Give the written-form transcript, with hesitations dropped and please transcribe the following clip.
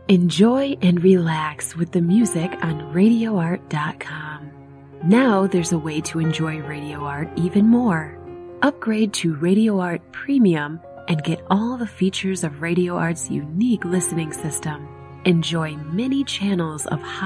Enjoy and relax with the music on RadioArt.com. Now there's a way to enjoy Radio Art even more. Upgrade to Radio Art Premium and get all the features of Radio Art's unique listening system. Enjoy many channels of